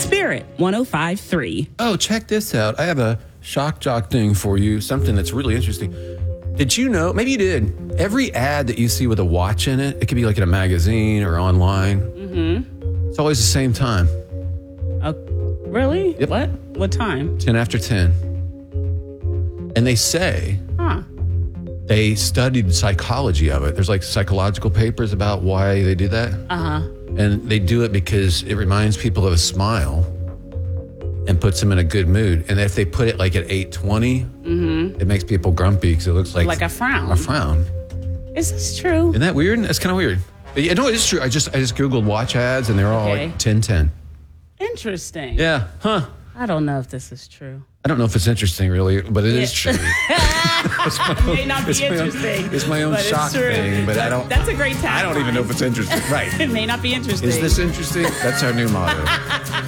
Spirit 105.3. Oh, check this out. I have a shock jock thing for you, something that's really interesting. Did you know, maybe you did, every ad that you see with a watch in it, it could be like in a magazine or online. It's always the same time. Really? Yep. What time? 10 after 10. And they say they studied the psychology of it. There's like psychological papers about why they do that. And they do it because it reminds people of a smile and puts them in a good mood. And if they put it like at 8:20, it makes people grumpy because it looks like a frown. A frown. Is this true? Isn't that weird? That's kind of weird. But yeah, no, it is true. I just Googled watch ads and they're all like 10:10. Interesting. Yeah. Huh. I don't know if this is true. I don't know if it's interesting, really, but it is true. It may not be interesting. It's my own but shock it's true. thing, but I don't. That's a great tagline. I don't even know if it's interesting. Right. It may not be interesting. Is this interesting? That's our new motto.